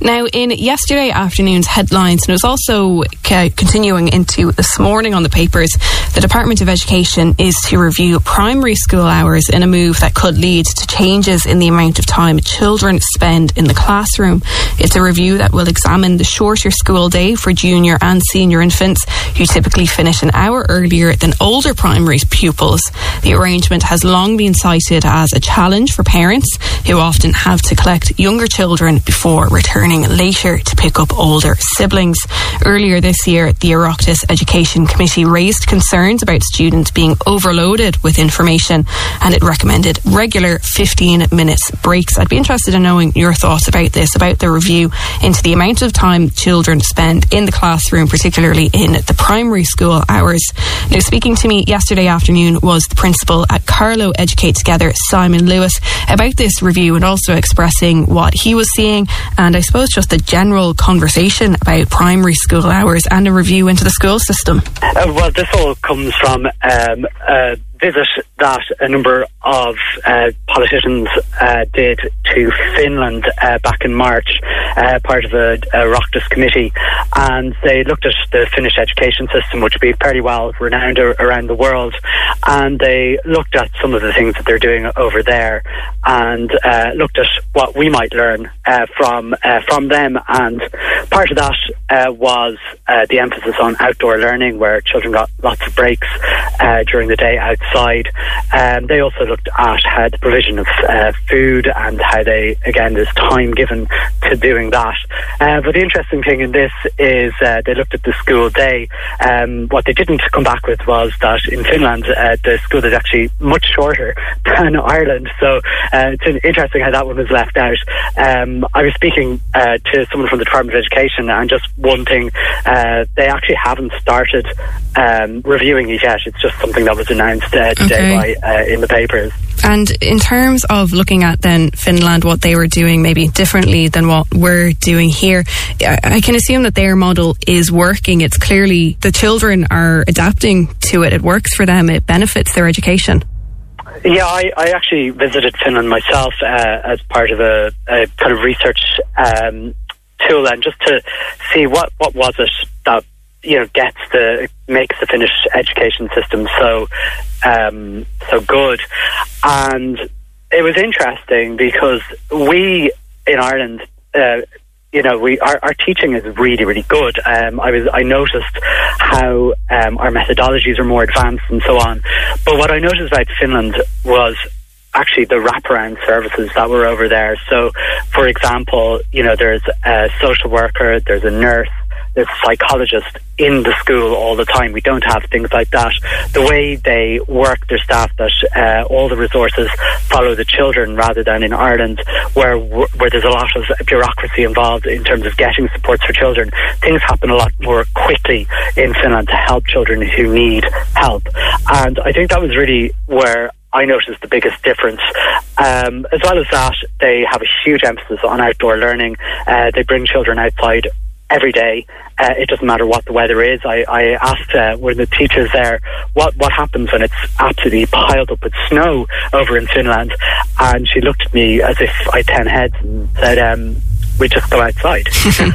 Now, in yesterday afternoon's headlines, and it was also continuing into this morning on the papers, the Department of Education is to review primary school hours in a move that could lead to changes in the amount of time children spend in the classroom. It's a review that will examine the shorter school day for junior and senior infants who typically finish an hour earlier than older primary pupils. The arrangement has long been cited as a challenge for parents who often have to collect younger children before returning later to pick up older siblings. Earlier this year, the Oireachtas Education Committee raised concerns about students being overloaded with information, and it recommended regular 15-minute breaks. I'd be interested in knowing your thoughts about this, about the review into the amount of time children spend in the classroom, particularly in the primary school hours. Now, speaking to me yesterday afternoon was the principal at Carlow Educate Together, Simon Lewis, about this review and also expressing what he was seeing and I suppose just the general conversation about primary school hours and a review into the school system. Well, this all comes from a visit that a number of politicians did to Finland back in March, part of a Oireachtas committee, and they looked at the Finnish education system, which would be fairly well renowned around the world, and they looked at some of the things that they're doing over there and looked at what we might learn from them. And part of that was the emphasis on outdoor learning, where children got lots of breaks during the day outside. They also looked at how the provision of food and how there's time given to doing that. But the interesting thing in this is they looked at the school day. What they didn't come back with was that in Finland the school is actually much shorter than Ireland. So it's interesting how that one was left out. I was speaking to someone from the Department of Education, and just one thing, they actually haven't started reviewing it yet. It's just something that was announced today in the papers. And in terms of looking at then Finland, what they were doing maybe differently than what we're doing here, I can assume that their model is working. It's clearly the children are adapting to it. It works for them. It benefits their education. Yeah, I actually visited Finland myself as part of a kind of research tool, and just to see what was it that makes the Finnish education system so good. And it was interesting because we in Ireland, our teaching is really, really good. I noticed how our methodologies are more advanced and so on. But what I noticed about Finland was actually the wraparound services that were over there. So, for example, there's a social worker, there's a nurse, there's a psychologist in the school all the time. We don't have things like that. The way they work their staff, that all the resources follow the children, rather than in Ireland where there's a lot of bureaucracy involved in terms of getting supports for children. Things happen a lot more quickly in Finland to help children who need help. And I think that was really where I noticed the biggest difference. As well as that, they have a huge emphasis on outdoor learning. They bring children outside every day. It doesn't matter what the weather is. I asked one of the teachers there what happens when it's absolutely piled up with snow over in Finland, and she looked at me as if I had 10 heads and said, we just go outside. So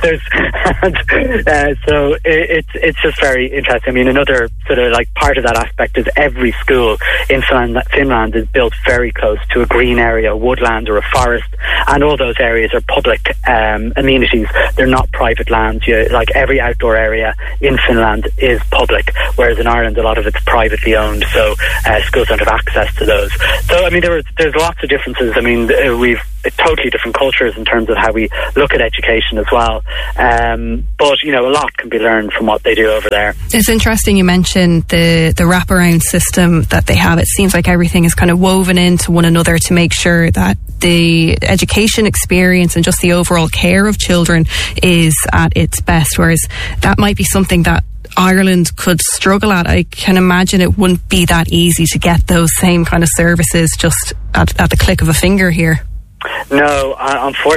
it's just very interesting. I mean, another sort of like part of that aspect is every school in Finland is built very close to a green area, a woodland or a forest, and all those areas are public amenities. They're not private lands. Like every outdoor area in Finland is public, whereas in Ireland a lot of it's privately owned, so schools don't have access to those. So I mean, there's lots of differences. I mean, we've totally different cultures in terms of how we look at education as well. But, a lot can be learned from what they do over there. It's interesting you mentioned the wraparound system that they have. It seems like everything is kind of woven into one another to make sure that the education experience and just the overall care of children is at its best, whereas that might be something that Ireland could struggle at. I can imagine it wouldn't be that easy to get those same kind of services just at the click of a finger here. No,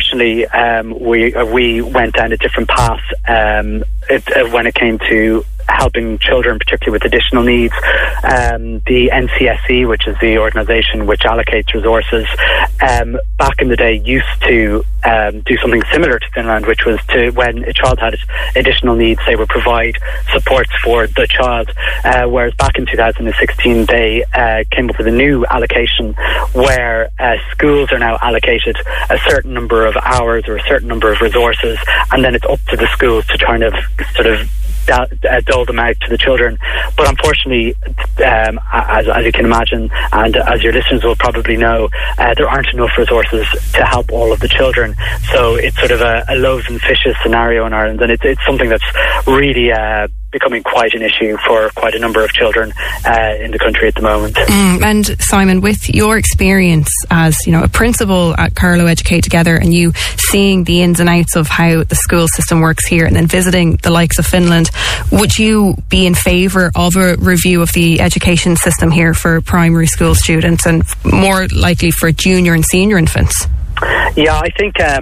unfortunately, we went down a different path when it came to helping children, particularly with additional needs. The NCSE, which is the organisation which allocates resources, back in the day used to do something similar to Finland, which was to, when a child had additional needs, they would provide supports for the child, whereas back in 2016 they came up with a new allocation where schools are now allocated a certain number of hours or a certain number of resources, and then it's up to the schools to kind of sort of dole them out to the children. But unfortunately, as you can imagine, and as your listeners will probably know, there aren't enough resources to help all of the children. So it's sort of a loaves and fishes scenario in Ireland, and it's something that's really becoming quite an issue for quite a number of children in the country at the moment. And Simon, with your experience as a principal at Carlow Educate Together, and you seeing the ins and outs of how the school system works here, and then visiting the likes of Finland, would you be in favour of a review of the education system here for primary school students, and more likely for junior and senior infants? Yeah, I think I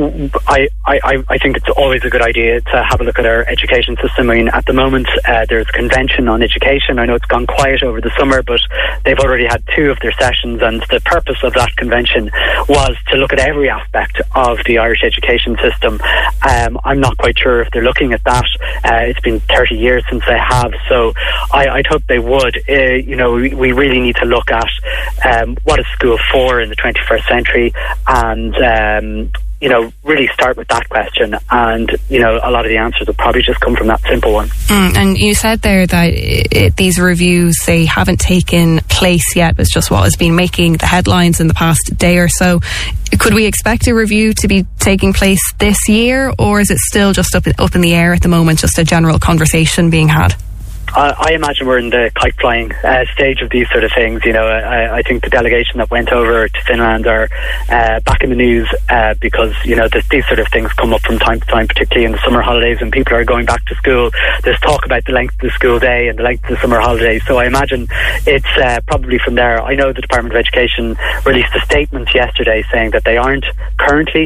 think it's always a good idea to have a look at our education system. I mean, at the moment there's a convention on education. I know it's gone quiet over the summer, but they've already had 2 of their sessions, and the purpose of that convention was to look at every aspect of the Irish education system. I'm not quite sure if they're looking at that. It's been 30 years since they have, so I'd hope they would. We really need to look at what is school for in the 21st century, and really start with that question, and a lot of the answers will probably just come from that simple one. And you said there that these reviews, they haven't taken place yet. It's just what has been making the headlines in the past day or so. Could we expect a review to be taking place this year, or is it still just up in the air at the moment, just a general conversation being had? I imagine we're in the kite flying stage of these sort of things. I think the delegation that went over to Finland are back in the news because these sort of things come up from time to time, particularly in the summer holidays when people are going back to school. There's talk about the length of the school day and the length of the summer holidays, so I imagine it's probably from there. I know the Department of Education released a statement yesterday saying that they aren't currently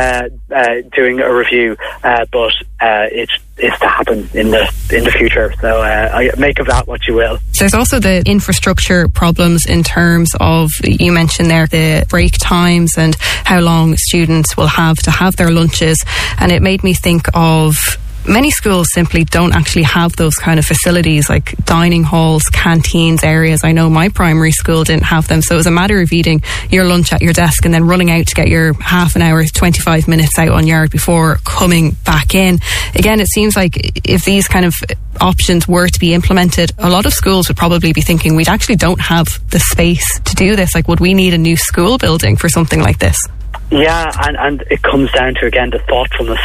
doing a review, but it's to happen in the future. So I make of that what you will. There's also the infrastructure problems in terms of, you mentioned there, the break times and how long students will have to have their lunches, and it made me think of many schools simply don't actually have those kind of facilities like dining halls, canteens, areas. I know my primary school didn't have them, so it was a matter of eating your lunch at your desk and then running out to get your half an hour, 25 minutes out on yard before coming back in. Again, it seems like if these kind of options were to be implemented, a lot of schools would probably be thinking, we actually don't have the space to do this. Like, would we need a new school building for something like this? Yeah, and it comes down to, again, the thoughtfulness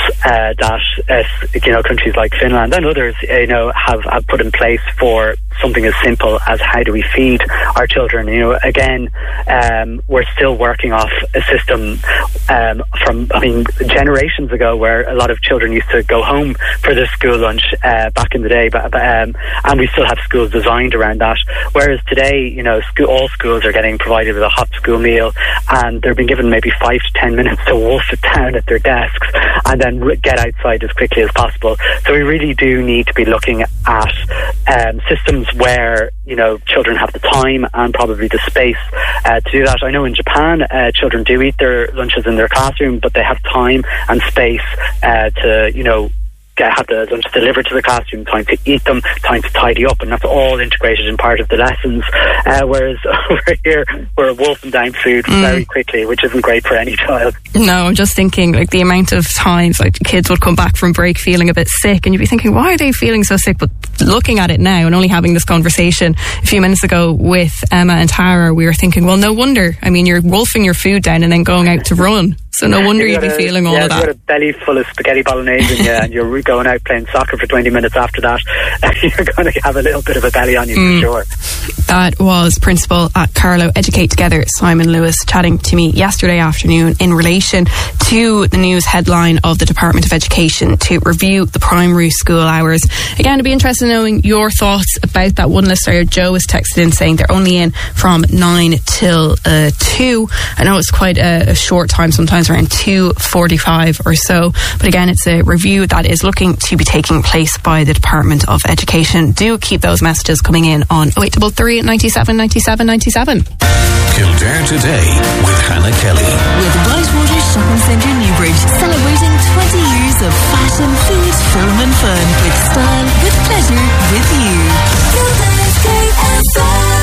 that countries like Finland and others have put in place for something as simple as how do we feed our children. Again, we're still working off a system from generations ago, where a lot of children used to go home for their school lunch back in the day, and we still have schools designed around that. Whereas today, all schools are getting provided with a hot school meal, and they're being given maybe 5 to 10 minutes to wolf it down at their desks and then get outside as quickly as possible. So we really do need to be looking at systems where children have the time and probably the space to do that. I know in Japan children do eat their lunches in their classroom, but they have time and space to have the lunch delivered to the classroom, time to eat them, time to tidy up, and that's all integrated in part of the lessons. Whereas over here, we're wolfing down food very quickly, which isn't great for any child. No, I'm just thinking, like, the amount of times kids would come back from break feeling a bit sick, and you'd be thinking, why are they feeling so sick? But looking at it now, and only having this conversation a few minutes ago with Emma and Tara, we were thinking, well, no wonder. I mean, you're wolfing your food down and then going out to run. So no wonder you'd be feeling all of that. You've got a belly full of spaghetti bolognese in you, and you're going out playing soccer for 20 minutes after that. You're going to have a little bit of a belly on you for sure. That was Principal at Carlow Educate Together, Simon Lewis, chatting to me yesterday afternoon in relation to the news headline of the Department of Education to review the primary school hours. Again, I'd be interested in knowing your thoughts about that. One listener, Joe, has texted in saying they're only in from 9 till 2. I know it's quite a short time sometimes sometimes around 2:45 or so. But again, it's a review that is looking to be taking place by the Department of Education. Do keep those messages coming in on 0833 97 97 97. Kildare Today with Hannah Kelly. With Whitewater Shopping Centre Newbridge, celebrating 20 years of fashion, food, film and fun. With style, with pleasure, with you. Kildare's KFM.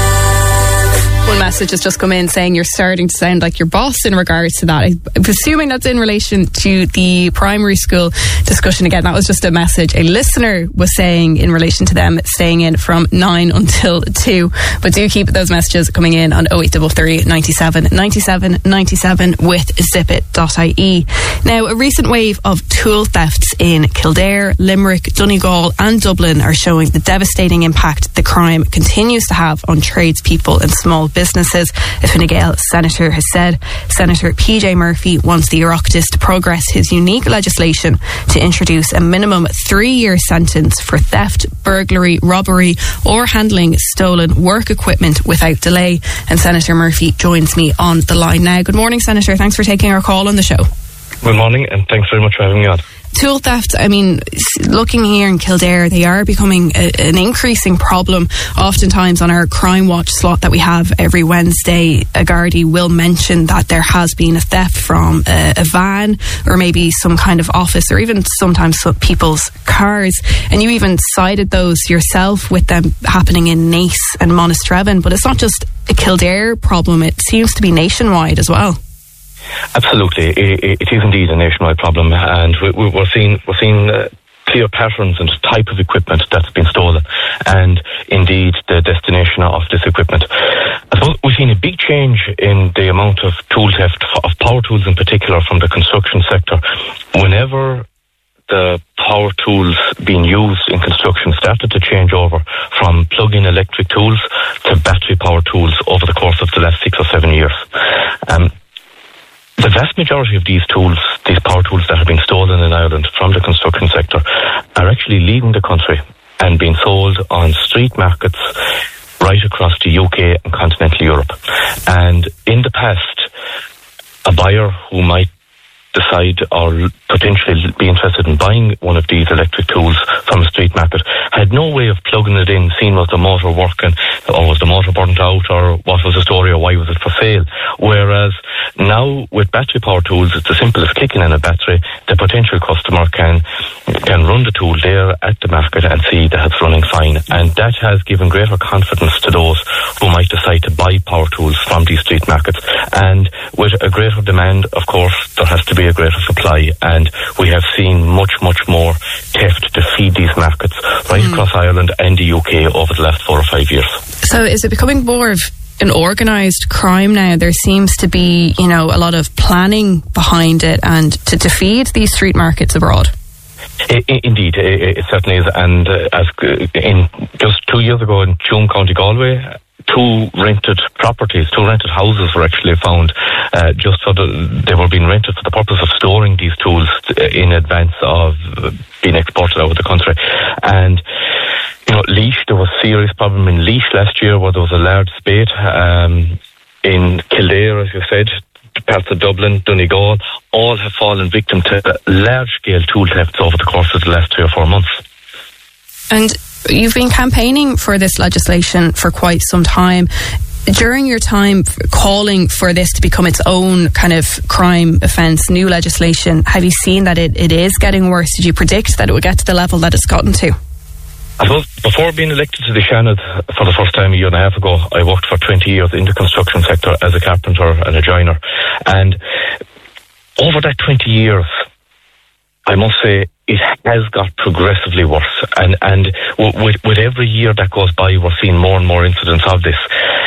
One message has just come in saying you're starting to sound like your boss in regards to that. I'm assuming that's in relation to the primary school discussion. Again, that was just a message a listener was saying in relation to them staying in from 9 until 2. But do keep those messages coming in on 0833 97 97 97 with zipit.ie. Now, a recent wave of tool thefts in Kildare, Limerick, Donegal and Dublin are showing the devastating impact the crime continues to have on tradespeople and small businesses. A Fine Gael senator has said. Senator PJ Murphy wants the Oireachtas to progress his unique legislation to introduce a minimum 3-year sentence for theft, burglary, robbery or handling stolen work equipment without delay. And Senator Murphy joins me on the line now. Good morning, Senator. Thanks for taking our call on the show. Good morning, and thanks very much for having me on. Tool theft, I mean, looking here in Kildare, they are becoming an increasing problem. Oftentimes on our Crime Watch slot that we have every Wednesday, a Gardaí will mention that there has been a theft from a van or maybe some kind of office or even sometimes some people's cars. And you even cited those yourself with them happening in Naas and Monasterevin. But it's not just a Kildare problem, it seems to be nationwide as well. Absolutely, it is indeed a nationwide problem, and we're seeing clear patterns and type of equipment that's been stolen, and indeed the destination of this equipment. I suppose we've seen a big change in the amount of tool theft, of power tools in particular, from the construction sector. Whenever the power tools being used in construction started to change over from plug-in electric tools to battery power tools over the course of the last 6 or 7 years. The vast majority of these tools, these power tools that have been stolen in Ireland from the construction sector, are actually leaving the country and being sold on street markets right across the UK and continental Europe. And in the past, a buyer who might decide or potentially be interested in buying one of these electric tools from a street market had no way of plugging it in, seeing was the motor working, or was the motor burnt out, or what was the story, or why was it for sale. Whereas now with battery power tools, it's as simple as clicking in a battery. The potential customer can run the tool there at the market and see that it's running fine, and that has given greater confidence to those who might decide to buy power tools from these street markets. And with a greater demand, of course, there has to be a greater supply, and we have seen much more theft to feed these markets right across Ireland and the UK over the last 4 or 5 years. So is it becoming more of an organised crime now? There seems to be, a lot of planning behind it, and to feed these street markets abroad. Indeed, it certainly is. And as in just 2 years ago in Tuam, County Galway, 2 rented houses were actually found just so that they were being rented for the purpose of storing these tools in advance of being exported out of the country. And Laois, there was a serious problem in Laois last year where there was a large spate. In Kildare, as you said, parts of Dublin, Donegal, all have fallen victim to large-scale tool thefts over the course of the last 3 or 4 months. And you've been campaigning for this legislation for quite some time. During your time calling for this to become its own kind of crime offence, new legislation, have you seen that it is getting worse? Did you predict that it would get to the level that it's gotten to? I suppose before being elected to the Seanad for the first time a year and a half ago, I worked for 20 years in the construction sector as a carpenter and a joiner. And over that 20 years, I must say, it has got progressively worse. And with every year that goes by, we're seeing more and more incidents of this.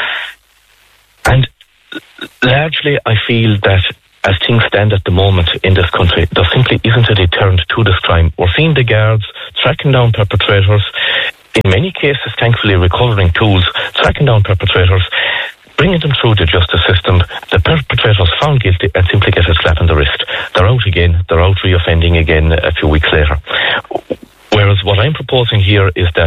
And largely, I feel that as things stand at the moment in this country, there simply isn't a deterrent to this crime. We're seeing the guards tracking down perpetrators, in many cases, thankfully, recovering tools, tracking down perpetrators, bringing them through the justice system. The perpetrators found guilty and simply get a slap on the wrist. They're out again. They're out reoffending again a few weeks later. Whereas what I'm proposing here is that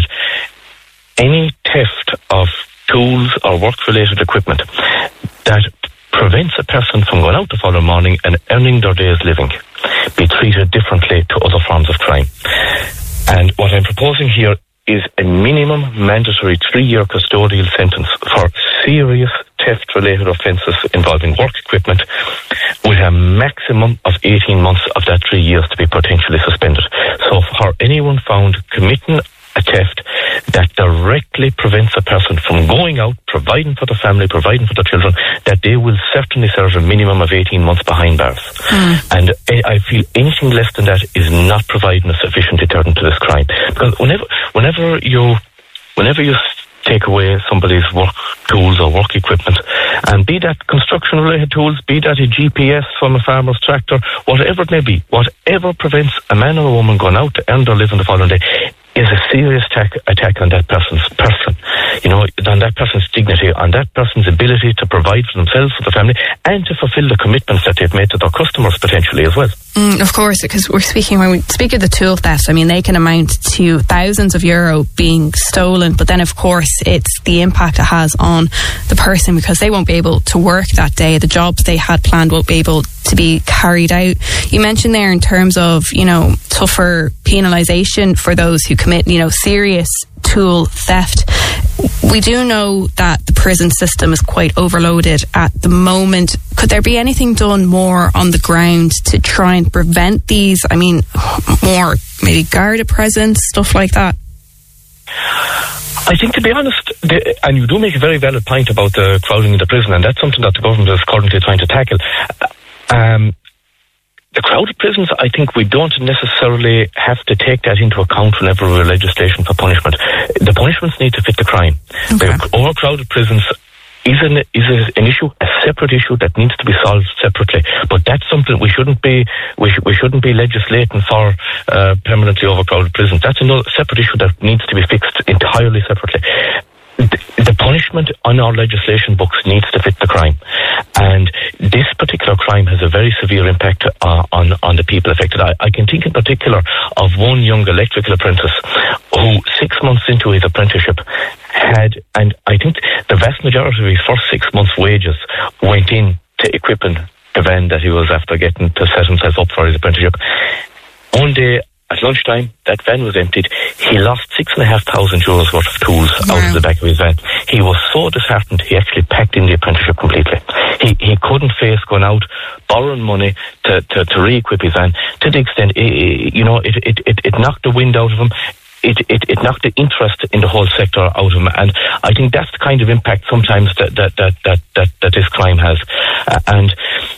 any theft of tools or work-related equipment that prevents a person from going out the following morning and earning their day's living be treated differently to other forms of crime. And what I'm proposing here is a minimum mandatory 3-year custodial sentence for serious theft-related offences involving work equipment, with a maximum of 18 months of that 3 years to be potentially suspended. So for anyone found committing a theft that directly prevents a person from going out, providing for the family, providing for the children, that they will certainly serve a minimum of 18 months behind bars. And I feel anything less than that is not providing a sufficient deterrent to this crime. Because whenever you take away somebody's work tools or work equipment, and be that construction related tools, be that a GPS from a farmer's tractor, whatever it may be, whatever prevents a man or a woman going out to earn their living the following day is a serious attack on that person's person, on that person's dignity, on that person's ability to provide for themselves, for the family, and to fulfil the commitments that they've made to their customers potentially as well. Of course, because when we speak of the tool thefts, I mean, they can amount to thousands of euro being stolen, but then of course it's the impact it has on the person, because they won't be able to work that day. The jobs they had planned won't be able to be carried out. You mentioned there in terms of, tougher penalisation for those who commit, serious tool theft. We do know that the prison system is quite overloaded at the moment. Could there be anything done more on the ground to try and prevent these? I mean, more maybe guarded presence, stuff like that? I think, to be honest, and you do make a very valid point about the crowding in the prison, and that's something that the government is currently trying to tackle. The crowded prisons, I think we don't necessarily have to take that into account whenever we're legislation for punishment. The punishments need to fit the crime. Okay. The overcrowded prisons is an issue, a separate issue that needs to be solved separately. But that's something we shouldn't be legislating for permanently overcrowded prisons. That's another separate issue that needs to be fixed entirely separately. The punishment on our legislation books needs to fit the crime, and this particular crime has a very severe impact on the people affected. I can think in particular of one young electrical apprentice who 6 months into his apprenticeship had, and I think the vast majority of his first 6 months' wages went in to equipping the van that he was after getting to set himself up for his apprenticeship. One day at lunchtime, that van was emptied. He lost €6,500 worth of tools out of the back of his van. He was so disheartened, he actually packed in the apprenticeship completely. He couldn't face going out, borrowing money to re-equip his van, to the extent, it knocked the wind out of him. It knocked the interest in the whole sector out of him, and I think that's the kind of impact sometimes that this crime has. And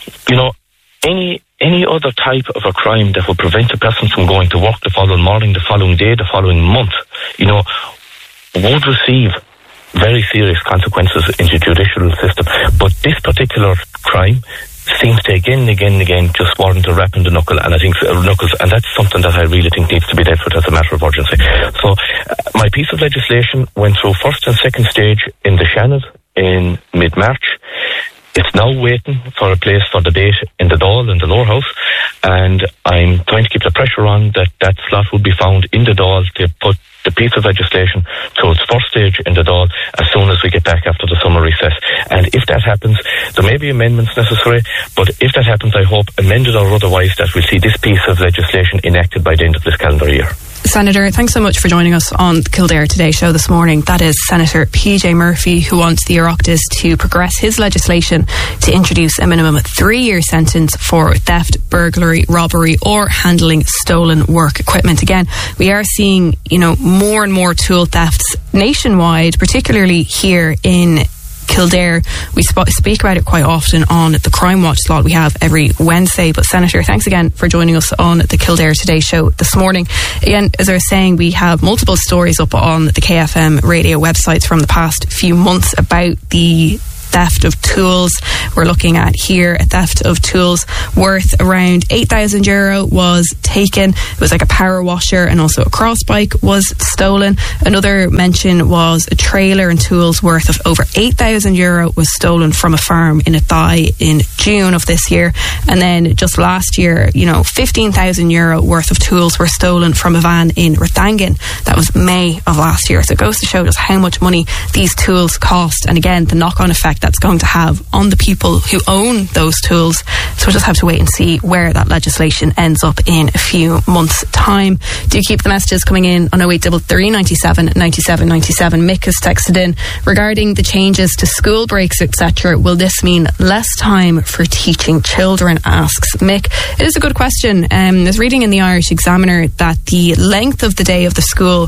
any other type of a crime that would prevent a person from going to work the following morning, the following day, the following month, would receive very serious consequences in the judicial system. But this particular crime seems to again and again just warrant a rap in the knuckle, and I think knuckles, and that's something that I really think needs to be dealt with as a matter of urgency. So my piece of legislation went through first and second stage in the Shannon in mid-March. It's now waiting for a place for debate in the Dáil, in the lower house, and I'm trying to keep the pressure on that slot will be found in the Dáil to put the piece of legislation to its first stage in the Dáil as soon as we get back after the summer recess. And if that happens, there may be amendments necessary, but if that happens, I hope, amended or otherwise, that we'll see this piece of legislation enacted by the end of this calendar year. Senator, thanks so much for joining us on the Kildare Today show this morning. That is Senator PJ Murphy, who wants the Oireachtas to progress his legislation to introduce a minimum 3-year sentence for theft, burglary, robbery or handling stolen work equipment. Again, we are seeing, more and more tool thefts nationwide, particularly here in Kildare. We speak about it quite often on the Crime Watch slot we have every Wednesday. But Senator, thanks again for joining us on the Kildare Today show this morning. Again, as I was saying, we have multiple stories up on the KFM radio websites from the past few months about the theft of tools. We're looking at here a theft of tools worth around €8,000 was taken. It was like a power washer, and also a cross bike was stolen. Another mention was a trailer and tools worth of over €8,000 was stolen from a farm in Athy in June of this year. And then just last year, €15,000 worth of tools were stolen from a van in Rathangan. That was May of last year. So it goes to show just how much money these tools cost, and again the knock-on effect that's going to have on the people who own those tools. So we'll just have to wait and see where that legislation ends up in a few months' time. Do keep the messages coming in on 0833 97 97 97. Mick has texted in regarding the changes to school breaks, etc. Will this mean less time for teaching children, asks Mick. It is a good question. I was reading in the Irish Examiner that the length of the day of the school,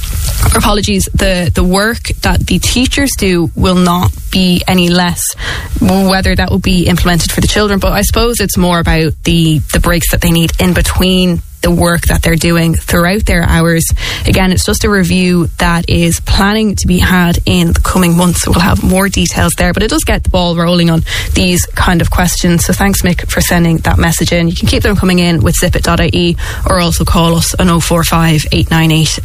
the work that the teachers do will not be any less, whether that will be implemented for the children. But I suppose it's more about the breaks that they need in between the work that they're doing throughout their hours. Again, it's just a review that is planning to be had in the coming months, so we'll have more details there, but it does get the ball rolling on these kind of questions. So thanks, Mick, for sending that message in. You can keep them coming in with zipit.ie or also call us on 045 898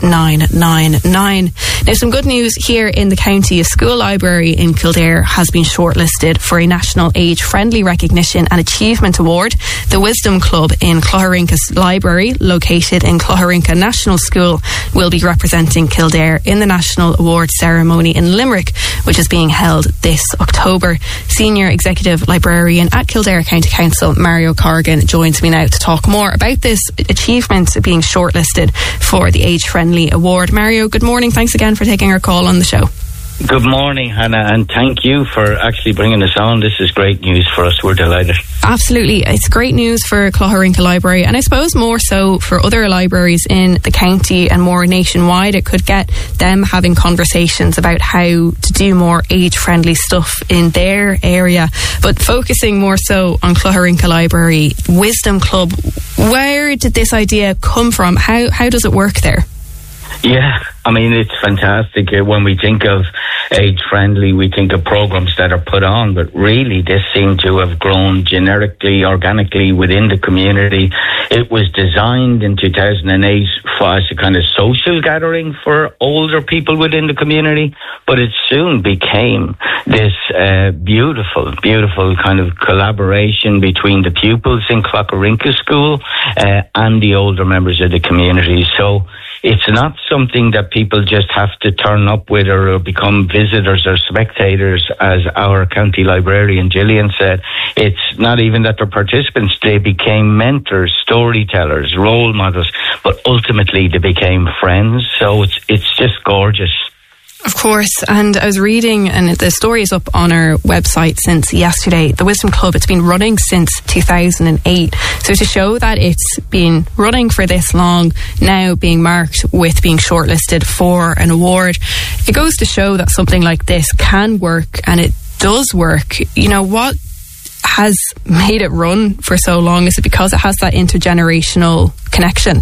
999. Now, some good news here in the county. A school library in Kildare has been shortlisted for a National Age Friendly Recognition and Achievement Award. The Wisdom Club in Clogherinca's library, located in Clogherinca National School, will be representing Kildare in the National Award ceremony in Limerick, which is being held this October. Senior Executive Librarian at Kildare County Council, Mario Corrigan, joins me now to talk more about this achievement being shortlisted for the Age Friendly Award. Mario, good morning. Thanks again for taking our call on the show. Good morning, Hannah, and thank you for actually bringing us on. This is great news for us. We're delighted. Absolutely. It's great news for Clogherinca Library, and I suppose more so for other libraries in the county and more nationwide. It could get them having conversations about how to do more age-friendly stuff in their area. But focusing more so on Clogherinca Library, Wisdom Club, where did this idea come from? How does it work there? Yeah, I mean, it's fantastic. When we think of age-friendly, we think of programs that are put on, but really this seemed to have grown generically, organically within the community. It was designed in 2008 as a kind of social gathering for older people within the community, but it soon became this beautiful kind of collaboration between the pupils in Clogherinca School and the older members of the community. So it's not something that people just have to turn up with or become visitors or spectators, as our county librarian Gillian said. It's not even that they're participants. They became mentors, storytellers, role models, but ultimately they became friends. So it's just gorgeous. Of course, and I was reading, and the story is up on our website since yesterday, the Wisdom Club, it's been running since 2008. So to show that it's been running for this long, now being marked with being shortlisted for an award, it goes to show that something like this can work, and it does work. You know, what has made it run for so long? Is it because it has that intergenerational connection?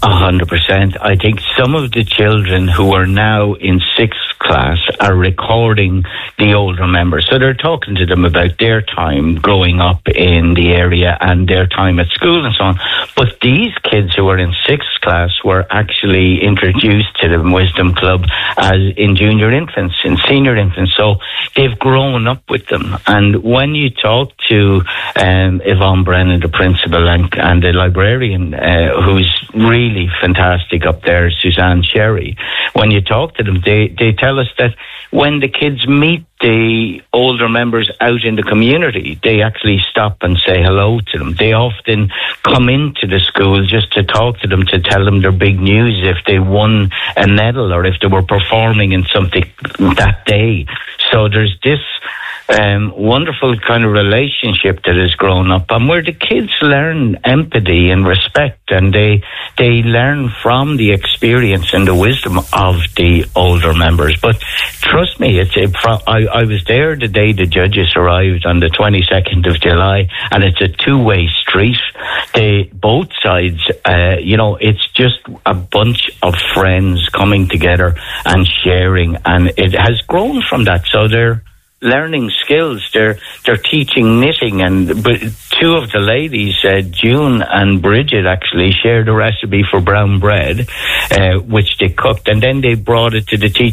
100%. I think some of the children who are now in 6th class are recording the older members. So they're talking to them about their time growing up in the area and their time at school and so on. But these kids who are in 6th class were actually introduced to the Wisdom Club as in junior infants, in senior infants. So they've grown up with them. And when you talk to Yvonne Brennan, the principal, and the librarian, who's really fantastic up there, Suzanne Sherry, when you talk to them, they tell us that when the kids meet the older members out in the community, they actually stop and say hello to them. They often come into the school just to talk to them, to tell them their big news, if they won a medal or if they were performing in something that day. So there's this wonderful kind of relationship that has grown up, and where the kids learn empathy and respect, and they learn from the experience and the wisdom of the older members. But trust me, I was there the day the judges arrived on the 22nd of July, and it's a two-way street. Both sides, it's just a bunch of friends coming together and sharing, and it has grown from that. So they're learning skills. They're teaching knitting, but two of the ladies, June and Bridget, actually shared a recipe for brown bread, which they cooked, and then they brought it to the teacher